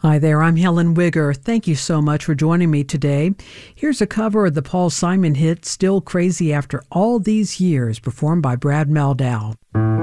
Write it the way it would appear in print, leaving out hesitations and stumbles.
Hi there, I'm Helen Wigger. Thank you so much for joining me today. Here's a cover of the Paul Simon hit Still Crazy After All These Years, performed by Brad Mehldau.